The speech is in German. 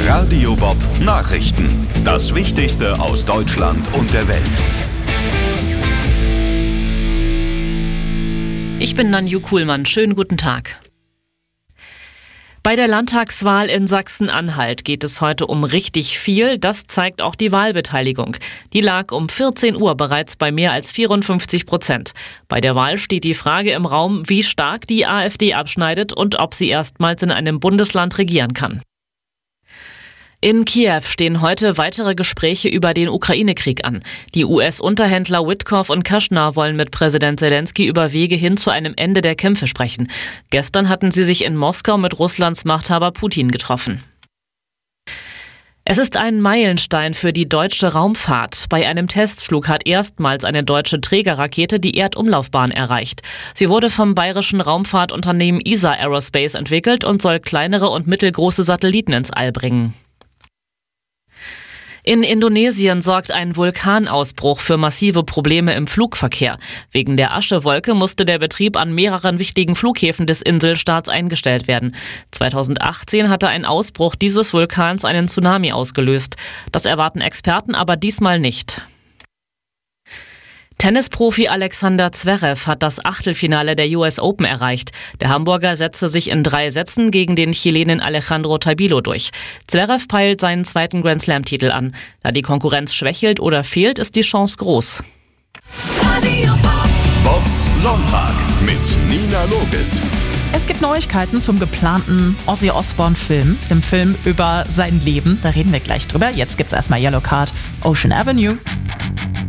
Radio Bob Nachrichten. Das Wichtigste aus Deutschland und der Welt. Ich bin Nanju Kuhlmann. Schönen guten Tag. Bei der Landtagswahl in Sachsen-Anhalt geht es heute um richtig viel. Das zeigt auch die Wahlbeteiligung. Die lag um 14 Uhr bereits bei mehr als 54%. Bei der Wahl steht die Frage im Raum, wie stark die AfD abschneidet und ob sie erstmals in einem Bundesland regieren kann. In Kiew stehen heute weitere Gespräche über den Ukraine-Krieg an. Die US-Unterhändler Witkoff und Kushner wollen mit Präsident Zelensky über Wege hin zu einem Ende der Kämpfe sprechen. Gestern hatten sie sich in Moskau mit Russlands Machthaber Putin getroffen. Es ist ein Meilenstein für die deutsche Raumfahrt. Bei einem Testflug hat erstmals eine deutsche Trägerrakete die Erdumlaufbahn erreicht. Sie wurde vom bayerischen Raumfahrtunternehmen ESA Aerospace entwickelt und soll kleinere und mittelgroße Satelliten ins All bringen. In Indonesien sorgt ein Vulkanausbruch für massive Probleme im Flugverkehr. Wegen der Aschewolke musste der Betrieb an mehreren wichtigen Flughäfen des Inselstaats eingestellt werden. 2018 hatte ein Ausbruch dieses Vulkans einen Tsunami ausgelöst. Das erwarten Experten aber diesmal nicht. Tennisprofi Alexander Zverev hat das Achtelfinale der US Open erreicht. Der Hamburger setzte sich in 3 Sätzen gegen den Chilenen Alejandro Tabilo durch. Zverev peilt seinen zweiten Grand-Slam-Titel an. Da die Konkurrenz schwächelt oder fehlt, ist die Chance groß. Bobs Sonntag mit Nina Logis. Es gibt Neuigkeiten zum geplanten Ozzy Osbourne-Film, dem Film über sein Leben. Da reden wir gleich drüber. Jetzt gibt's erstmal Yellowcard, Ocean Avenue.